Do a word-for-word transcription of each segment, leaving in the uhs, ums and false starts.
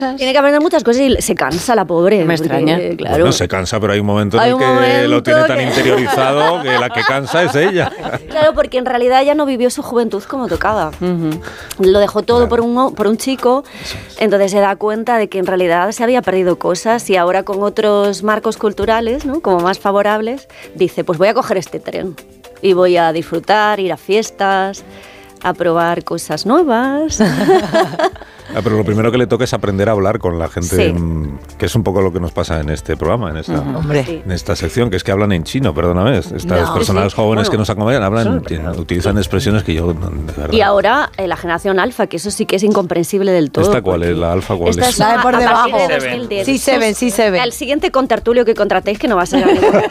Tiene que aprender muchas cosas y se cansa la pobre. Me porque, extraña. Claro. Bueno, se cansa, pero hay un momento en Hay el un que momento lo tiene tan que- interiorizado que la que cansa es ella. Claro, porque en realidad ella no vivió su juventud como tocaba. Uh-huh. Lo dejó todo Claro. por, un, por un chico, entonces se da cuenta de que en realidad se había perdido cosas y ahora con otros marcos culturales, ¿no?, como más favorables, dice, pues voy a coger este tren y voy a disfrutar, ir a fiestas, a probar cosas nuevas. Ah, pero lo primero que le toca es aprender a hablar con la gente, Sí. mm, que es un poco lo que nos pasa en este programa, en esta, Ujú. Hombre. Sí. en esta sección, que es que hablan en chino, perdóname. Estas No. personas Sí, sí. jóvenes Bueno, que nos acompañan hablan, eso- utilizan expresiones que yo, de verdad. Y ahora eh, la generación alfa, que eso sí que es incomprensible del todo. ¿Esta cuál es? porque ¿La alfa cuál esta es? La de una por a partir debajo. de dos mil diez. Sí se ven, sí se ven. Al siguiente contertulio que contratéis, que no va a ser a ninguno.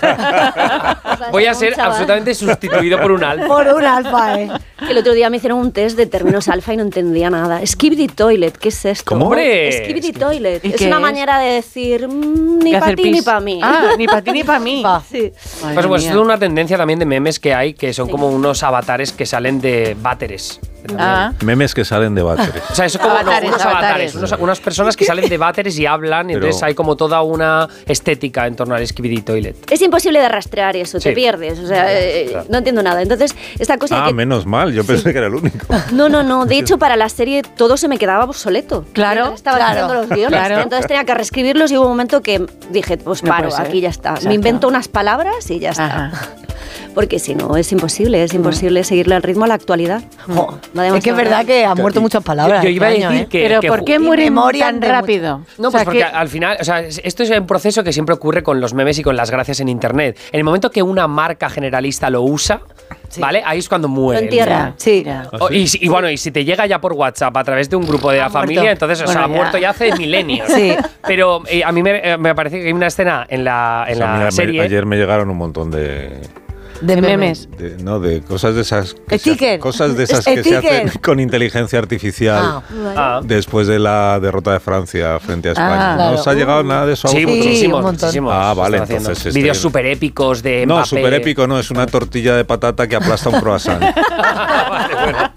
Voy a Un ser chaval absolutamente sustituido por un alfa. Por un alfa, ¿eh? Que el otro día me hicieron un test de términos alfa y no entendía nada. Skibidi toilet, ¿qué es esto? ¿Cómo? ¡Hombre! Skibidi toilet. ¿Y Es qué una es? manera de decir mm, ni De para hacer ti ni pis. para mí. Ah, ni para ti ni para mí. Pa. Sí. Madre Pues, pues es mía. una tendencia también de memes que hay, que son Sí. como unos avatares que salen de váteres. Ah. Memes que salen de váteres. O sea, eso es como no, Avatares, unos avatares, avatares. unos- unas personas que salen de váteres y hablan, y Pero- entonces hay como toda una estética en torno al Skibidi Toilet. Es imposible de rastrear eso, Sí. te pierdes. O sea, eh, claro. no entiendo nada. Entonces, esta cosa Ah, que. menos mal, yo pensé que era el único. No, no, no. De hecho, para la serie todo se me quedaba obsoleto. Claro, Mientras estaba claro, haciendo los guiones. claro. Entonces tenía que reescribirlos y hubo un momento que dije, pues No paro, puede ser. aquí ya está. Exacto. Me invento unas palabras y ya está. Ajá. Porque si no, es imposible, es imposible seguirle el ritmo a la actualidad. Jo, No es que es verdad que han muerto muchas palabras. Yo, yo iba a este año, decir ¿eh? que. Pero que ¿por ju- qué mueren memoria tan de rápido? No, O pues sea, porque que- al final, o sea, esto es un proceso que siempre ocurre con los memes y con las gracias en internet. En el momento que una marca generalista lo usa, Sí. ¿vale? Ahí es cuando muere. Lo entierra. Sí. Ya. ¿Ah, O- sí? y, si- y bueno, y si te llega ya por WhatsApp a través de un grupo de Ha la familia, muerto. entonces, o Bueno, sea, ha ya. muerto ya hace milenios. Sí. Pero eh, a mí me, eh, me parece que hay una escena en la, en O sea, la mira, me- serie. ayer me llegaron un montón de, De de memes. memes. de- no, de cosas de esas que se, Sticker. cosas de esas que se Sticker. hacen con inteligencia artificial. Ah. Ah. Después de la derrota de Francia frente a España. Ah, ¿No claro. os ha llegado nada de eso a Sí, vosotros? muchísimos, un montón. muchísimos. Ah, se vale, están haciendo. entonces este- Vídeos súper épicos de No, Mbappé. súper épico no, es una tortilla de patata que aplasta un croissant. Vale, bueno.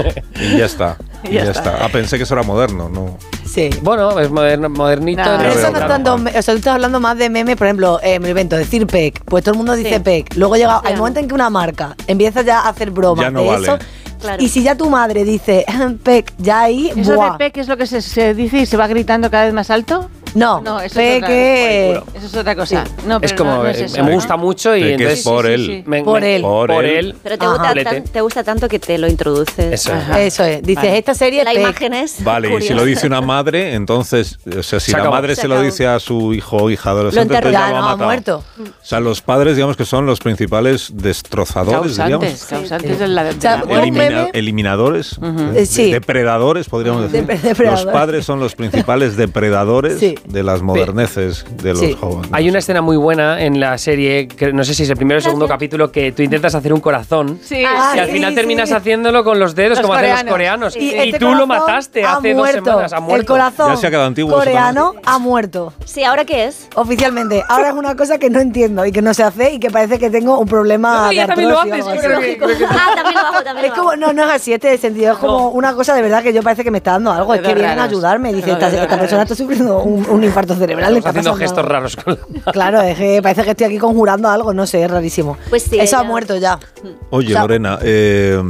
Y ya está. Y Ya ya está. está. Ah, pensé que eso era moderno, ¿no? Sí. Bueno, es moderno, modernito. No, en Pero el eso no programa. es tanto, me- o sea, tú estás hablando más de memes, por ejemplo, eh, me lo invento, decir pec, pues todo el mundo dice Sí. pec. Luego llega, O sea, hay momento en que una marca empieza ya a hacer bromas Ya no de vale. eso. Claro. Y si ya tu madre dice pec, ya ahí, ¿Eso buah. de P, que es lo que se, se dice y se va gritando cada vez más alto? No, No, eso pe es otra- que... Eso es otra cosa. No, Es pero como, no, no es eh, eso, me ¿no? gusta mucho y De que entonces... es por sí, él. sí, sí. me- Por me- él. Por, Por él. él. Pero te Ajá. gusta, Complete. tan- te gusta tanto que te lo introduces. Eso es. Ajá. Eso es, dices, Vale. esta serie La es pec. imagen es Vale, y si curiosa. lo dice una madre, entonces, o sea, si Se la acabó. madre Se se lo acabó. dice a su hijo o hija adolescente, Lo entonces ya Ya lo ha no, ha matado. muerto. O sea, los padres, digamos que son los principales destrozadores, Causantes, diríamos. causantes de la, de O sea, la un muerte. Elimina- meme- eliminadores, Ujú. ¿eh? Eh, sí. Depredadores, podríamos decir. Dep- depredadores. Los padres son los principales depredadores Sí. de las moderneces de los Sí. jóvenes. Hay una escena muy buena en la serie, que no sé si es el primero o el segundo capítulo, que tú intentas hacer un corazón Sí, Ah, y al sí, final sí. terminas haciéndolo con los dedos, Los como hacen los coreanos. coreanos. Y, este tú lo corazón mataste ha hace muerto. dos semanas. Ha muerto. El corazón Ya se ha quedado antiguo, coreano ha muerto. Sí, ¿ahora qué es? Oficialmente. Ahora es una cosa que no entiendo y que no se hace y que parece que tengo un problema No, de ya también lo artrosis o haces, algo creo así. que- Ah, también lo hago, también Es lo como, hago. no, no es así este sentido, es como una cosa de verdad que yo parece que me está dando algo, es que Dedos vienen a raros. ayudarme, dice, No, esta, dedos esta persona raros. está sufriendo un, un infarto cerebral, le Estamos está haciendo pasando gestos algo. raros con la... Claro, es que parece que estoy aquí conjurando algo, no sé, es rarísimo. Pues sí, Eso ha ella- muerto ya. Oye, O sea- Lorena, eh,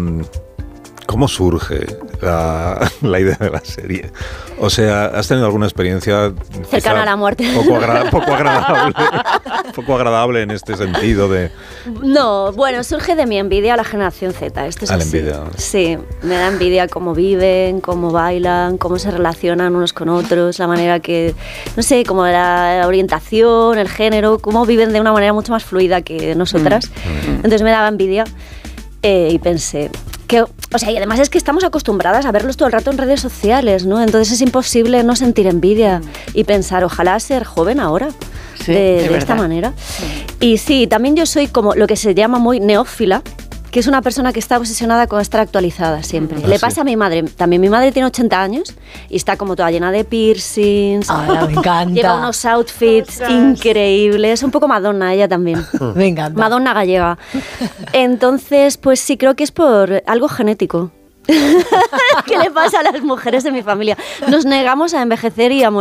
¿cómo surge la, la idea de la serie? O sea, ¿has tenido alguna experiencia Cercana quizá a la muerte. Poco, agra- poco agradable, poco agradable en este sentido de... No, bueno, surge de mi envidia a la generación Z. Esto es A la así. envidia. Sí, me da envidia cómo viven, cómo bailan, cómo se relacionan unos con otros, la manera que, no sé, como la orientación, el género, cómo viven de una manera mucho más fluida que nosotras. Entonces me daba envidia eh, y pensé que, o sea, y además es que estamos acostumbradas a verlos todo el rato en redes sociales, ¿no? Entonces es imposible no sentir envidia y pensar, ojalá ser joven ahora. Sí, de, de de esta verdad. manera. Y sí, también yo soy como lo que se llama muy neófila, que es una persona que está obsesionada con estar actualizada siempre. Ah, Le sí. pasa a mi madre. También mi madre tiene ochenta años y está como toda llena de piercings. Ahora me encanta. Lleva unos outfits increíbles. Un poco Madonna ella también. Me encanta. Madonna gallega. Entonces, pues sí, creo que es por algo genético. ¿Qué le pasa a las mujeres de mi familia? Nos negamos a envejecer y a morir.